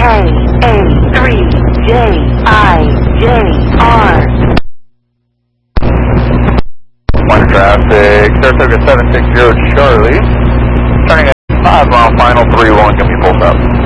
KA3JIJR. One traffic, Saratoga 760 Charlie, turning at 5 mile final 31, give me full stop.